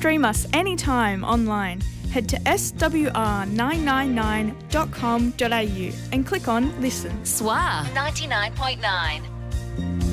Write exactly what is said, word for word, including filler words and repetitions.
stream us anytime online. Head to s w r nine nine nine dot com dot a u and click on Listen. S W R ninety-nine point nine.